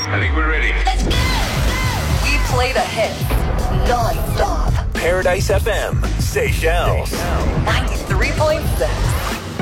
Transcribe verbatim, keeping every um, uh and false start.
I think we're ready. Let's go! We play the hits non-stop. Paradise F M, Seychelles. ninety-three point six.